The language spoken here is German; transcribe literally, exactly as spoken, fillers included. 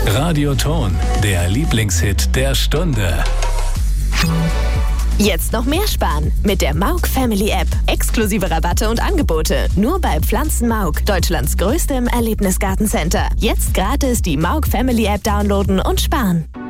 Radioton, der Lieblingshit der Stunde. Jetzt noch mehr sparen mit der Mauk Family App. Exklusive Rabatte und Angebote. Nur bei Pflanzen Mauk, Deutschlands größtem Erlebnisgartencenter. Jetzt gratis die Mauk Family App downloaden und sparen.